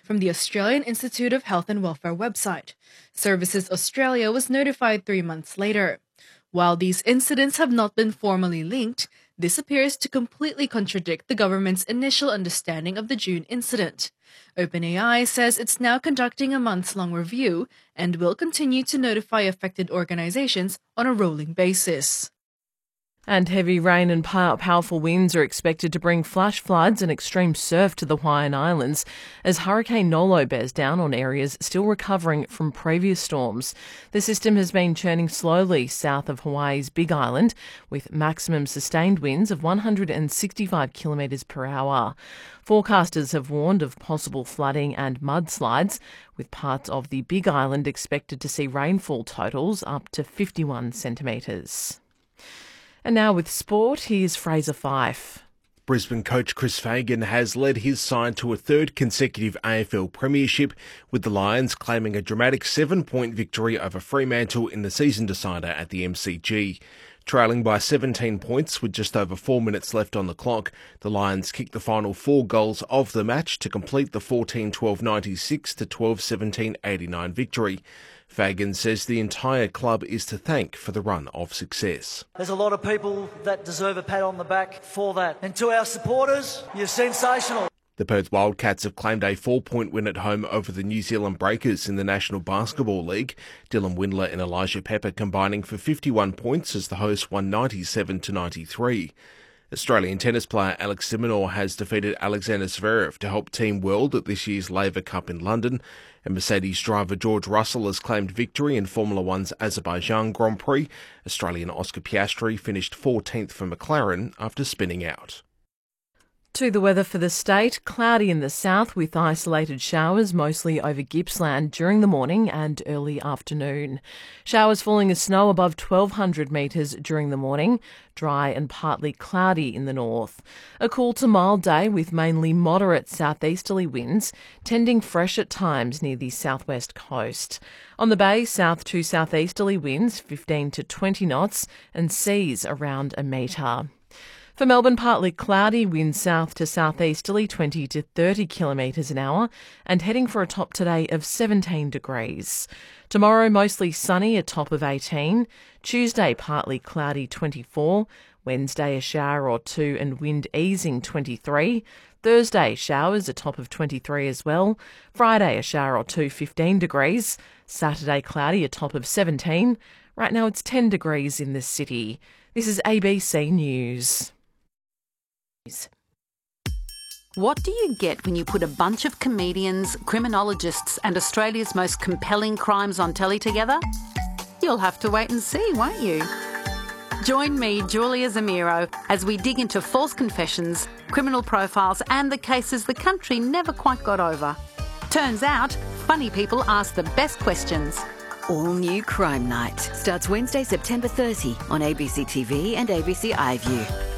from the Australian Institute of Health and Welfare website. Services Australia was notified 3 months later. While these incidents have not been formally linked, this appears to completely contradict the government's initial understanding of the June incident. OpenAI says it's now conducting a months-long review and will continue to notify affected organizations on a rolling basis. And heavy rain and powerful winds are expected to bring flash floods and extreme surf to the Hawaiian Islands as Hurricane Nolo bears down on areas still recovering from previous storms. The system has been churning slowly south of Hawaii's Big Island with maximum sustained winds of 165 kilometres per hour. Forecasters have warned of possible flooding and mudslides, with parts of the Big Island expected to see rainfall totals up to 51 centimetres. And now with sport, here's Fraser Fyfe. Brisbane coach Chris Fagan has led his side to a third consecutive AFL premiership, with the Lions claiming a dramatic 7-point victory over Fremantle in the season decider at the MCG. Trailing by 17 points with just over 4 minutes left on the clock, the Lions kicked the final 4 goals of the match to complete the 14-12-96 to 12-17-89 victory. Fagan says the entire club is to thank for the run of success. There's a lot of people that deserve a pat on the back for that. And to our supporters, you're sensational. The Perth Wildcats have claimed a 4-point win at home over the New Zealand Breakers in the National Basketball League. Dylan Windler and Elijah Pepper combining for 51 points as the hosts won 97-93. Australian tennis player Alex de Minaur has defeated Alexander Zverev to help Team World at this year's Laver Cup in London, and Mercedes driver George Russell has claimed victory in Formula One's Azerbaijan Grand Prix. Australian Oscar Piastri finished 14th for McLaren after spinning out. To the weather for the state, cloudy in the south with isolated showers mostly over Gippsland during the morning and early afternoon. Showers falling as snow above 1,200 metres during the morning, dry and partly cloudy in the north. A cool to mild day with mainly moderate southeasterly winds, tending fresh at times near the southwest coast. On the bay, south to southeasterly winds 15 to 20 knots and seas around a metre. For Melbourne, partly cloudy, winds south to southeasterly 20 to 30 kilometres an hour and heading for a top today of 17 degrees. Tomorrow, mostly sunny, a top of 18. Tuesday, partly cloudy, 24. Wednesday, a shower or two and wind easing, 23. Thursday, showers, a top of 23 as well. Friday, a shower or two, 15 degrees. Saturday, cloudy, a top of 17. Right now, it's 10 degrees in the city. This is ABC News. What do you get when you put a bunch of comedians, criminologists and Australia's most compelling crimes on telly together? You'll have to wait and see, won't you? Join me, Julia Zamiro, as we dig into false confessions, criminal profiles and the cases the country never quite got over. Turns out, funny people ask the best questions. All New Crime Night starts Wednesday, September 30 on ABC TV and ABC iView.